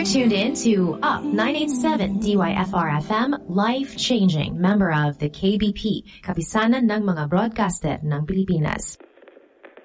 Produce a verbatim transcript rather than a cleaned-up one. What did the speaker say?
tuned in to Up nine eighty-seven D Y F R F M, life-changing, member of the K B P, Kapisanan ng mga Broadcaster ng Pilipinas.